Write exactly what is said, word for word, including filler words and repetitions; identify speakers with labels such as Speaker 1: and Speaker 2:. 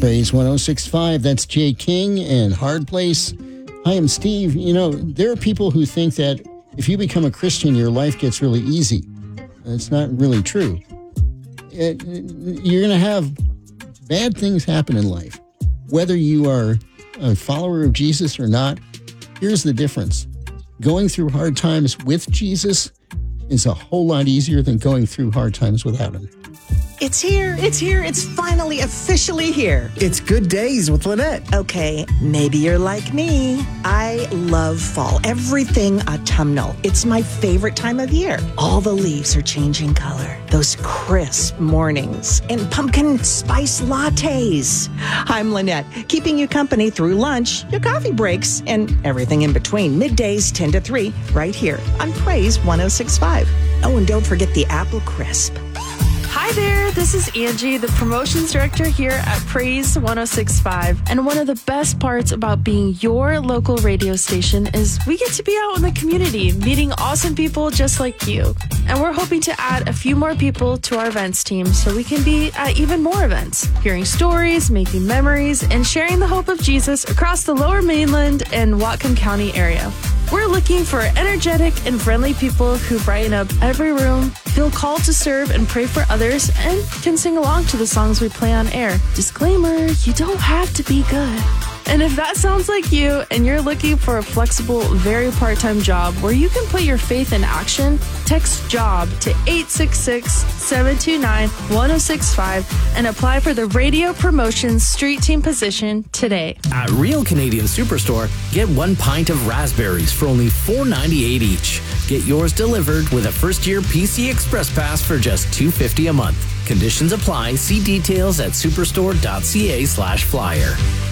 Speaker 1: Praise one oh six point five. That's Jay King and Hard Place. Hi, I'm Steve. You know, there are people who think that if you become a Christian, your life gets really easy. That's not really true. It, you're going to have bad things happen in life. Whether you are a follower of Jesus or not, here's the difference. Going through hard times with Jesus is a whole lot easier than going through hard times without him.
Speaker 2: It's here. It's here. It's finally officially here.
Speaker 3: It's Good Days with Lynette.
Speaker 2: Okay, maybe you're like me. I love fall. Everything autumnal. It's my favorite time of year. All the leaves are changing color. Those crisp mornings and pumpkin spice lattes. I'm Lynette, keeping you company through lunch, your coffee breaks, and everything in between. Middays ten to three, right here on Praise one oh six point five. Oh, and don't forget the apple crisp.
Speaker 4: Hi there, this is Angie, the promotions director here at Praise one oh six point five. And one of the best parts about being your local radio station is we get to be out in the community, meeting awesome people just like you. And we're hoping to add a few more people to our events team so we can be at even more events, hearing stories, making memories, and sharing the hope of Jesus across the Lower Mainland and Whatcom County area. We're looking for energetic and friendly people who brighten up every room, feel called to serve and pray for others, and can sing along to the songs we play on air. Disclaimer, you don't have to be good. And if that sounds like you and you're looking for a flexible, very part-time job where you can put your faith in action, text JOB to eight six six, seven two nine, one oh six five and apply for the radio promotions street team position today.
Speaker 5: At Real Canadian Superstore, get one pint of raspberries for only four ninety-eight each. Get yours delivered with a first-year P C Express Pass for just two fifty a month. Conditions apply. See details at superstore.ca slash flyer.